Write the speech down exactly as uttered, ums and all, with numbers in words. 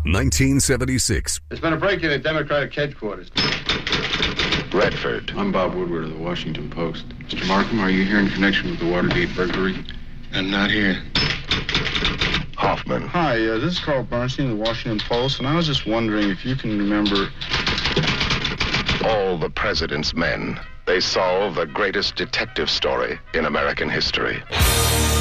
nineteen seventy-six. There's been a break-in at Democratic headquarters. Redford. I'm Bob Woodward of the Washington Post. Mister Markham, are you here in connection with the Watergate burglary? I'm not here. Hoffman. Hi, uh, this is Carl Bernstein of the Washington Post, and I was just wondering if you can remember... All the President's Men. They solve the greatest detective story in American history.